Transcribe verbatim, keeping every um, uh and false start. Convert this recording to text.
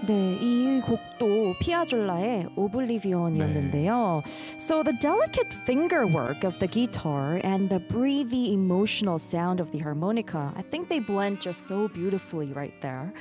네, 이 곡도 피아졸라의 Oblivion이었는데요. So the delicate finger work of the guitar and the breathy emotional sound of the harmonica, I think they blend just so beautifully right there.